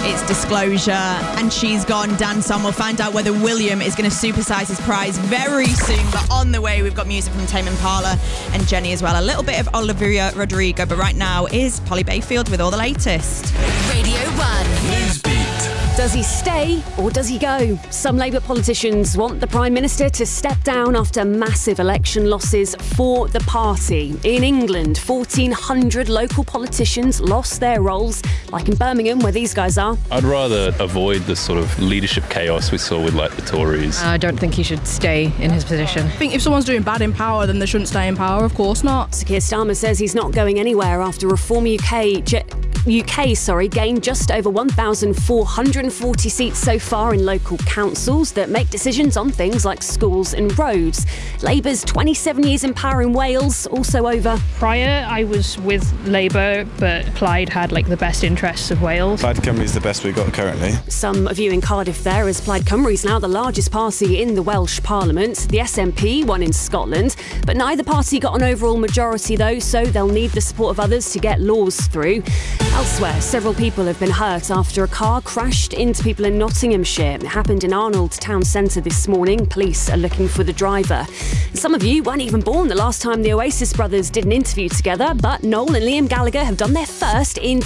It's Disclosure, and she's gone. Dance on. We'll find out whether William is going to supersize his prize very soon. But on the way, we've got music from Tame Impala and Jenny as well. A little bit of Olivia Rodrigo, but right now is Polly Bayfield with all the latest. Radio 1. Newsbeat. Does he stay or does he go? Some Labour politicians want the Prime Minister to step down after massive election losses for the party. In England, 1,400 local politicians lost their roles, like in Birmingham, where these guys are. I'd rather avoid the sort of leadership chaos we saw with, like, the Tories. I don't think he should stay in his position. I think if someone's doing bad in power, then they shouldn't stay in power. Of course not. Sir Keir Starmer says he's not going anywhere after Reform UK gained just over 1,440 seats so far in local councils that make decisions on things like schools and roads. Labour's 27 years in power in Wales also over. Prior, I was with Labour, but Plaid had the best interests of Wales. Plaid Cymru's the best we've got currently. Some of you in Cardiff there, as Plaid Cymru's now the largest party in the Welsh Parliament. The SNP won in Scotland, but neither party got an overall majority though, so they'll need the support of others to get laws through. Elsewhere, several people have been hurt after a car crashed into people in Nottinghamshire. It happened in Arnold town centre this morning. Police are looking for the driver. Some of you weren't even born the last time the Oasis brothers did an interview together, but Noel and Liam Gallagher have done their first in